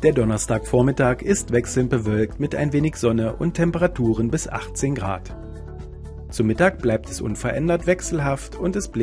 Der Donnerstagvormittag ist wechselnd bewölkt mit ein wenig Sonne und Temperaturen bis 18 Grad. Zum Mittag bleibt es unverändert wechselhaft und es bläht